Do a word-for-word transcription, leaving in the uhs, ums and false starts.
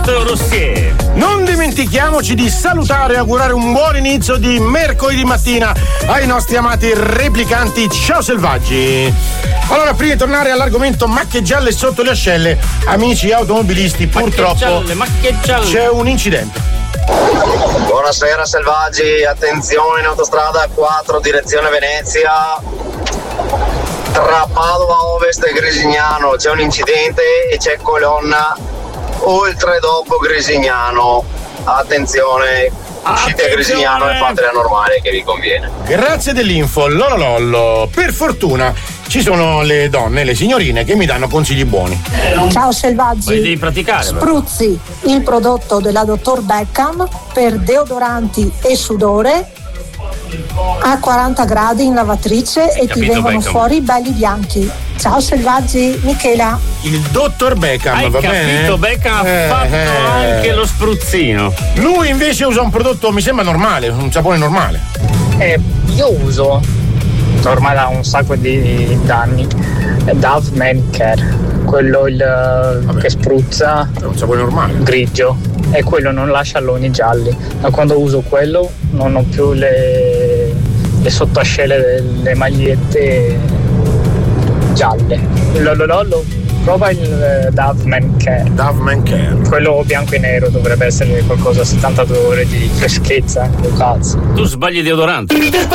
Rossier. Non dimentichiamoci di salutare e augurare un buon inizio di mercoledì mattina ai nostri amati replicanti. Ciao selvaggi. Allora, prima di tornare all'argomento macchie gialle sotto le ascelle, amici automobilisti, purtroppo gialle, macchie gialle. c'è un incidente. Buonasera selvaggi, attenzione in autostrada quattro direzione Venezia, tra Padova Ovest e Grisignano c'è un incidente e c'è colonna oltre e dopo Grisignano. Attenzione, uscite a Grisignano e fate la normale che vi conviene. Grazie dell'info, lollo lollo. Per fortuna ci sono le donne, le signorine che mi danno consigli buoni. Ciao selvaggi. Li devi praticare. Spruzzi, il prodotto della dottor Beckham per deodoranti e sudore a quaranta gradi in lavatrice e ti vengono Beckham? fuori belli bianchi. Ciao selvaggi, Michela. Il dottor Beckham, Hai va capito, bene? Beckham ha Eh, fatto eh. anche lo spruzzino. Lui invece usa un prodotto, mi sembra normale, un sapone normale. Eh, io uso ormai da un sacco di anni Dove Man Care, quello il, Vabbè. che spruzza È un sapone normale. grigio e quello non lascia alloni gialli. Da quando uso quello non ho più le, le sottoascelle delle magliette gialle. Lollo lollo, prova il eh, Dove Man Care. Dove Man Care. Quello bianco e nero dovrebbe essere qualcosa, settantadue ore di freschezza, che cazzo. Tu sbagli deodorante.